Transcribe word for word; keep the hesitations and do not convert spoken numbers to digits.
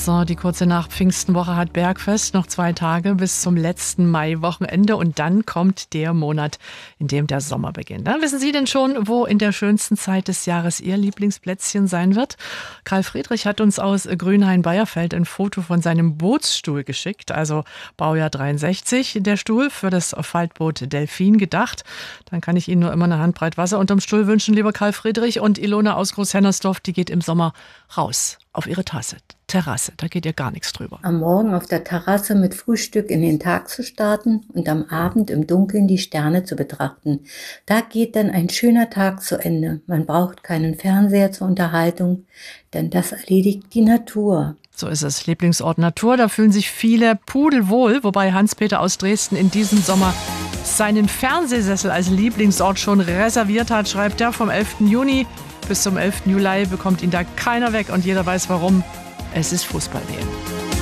So, die kurze Nach-Pfingstenwoche hat Bergfest. Noch zwei Tage bis zum letzten Maiwochenende. Und dann kommt der Monat, in dem der Sommer beginnt. Dann wissen Sie denn schon, wo in der schönsten Zeit des Jahres Ihr Lieblingsplätzchen sein wird? Karl Friedrich hat uns aus Grünhain-Beierfeld ein Foto von seinem Bootsstuhl geschickt. Also Baujahr dreiundsechzig, der Stuhl für das Faltboot Delfin gedacht. Dann kann ich Ihnen nur immer eine Handbreit Wasser unterm Stuhl wünschen, lieber Karl Friedrich. Und Ilona aus Großhennersdorf, die geht im Sommer raus auf ihre Tasse. Terrasse, da geht ihr gar nichts drüber. Am Morgen auf der Terrasse mit Frühstück in den Tag zu starten und am Abend im Dunkeln die Sterne zu betrachten. Da geht dann ein schöner Tag zu Ende. Man braucht keinen Fernseher zur Unterhaltung, denn das erledigt die Natur. So ist es. Lieblingsort Natur, da fühlen sich viele pudelwohl, wobei Hans-Peter aus Dresden in diesem Sommer seinen Fernsehsessel als Lieblingsort schon reserviert hat, schreibt er. Vom elften Juni bis zum elften Juli bekommt ihn da keiner weg und jeder weiß warum. Es ist Fußball-W M.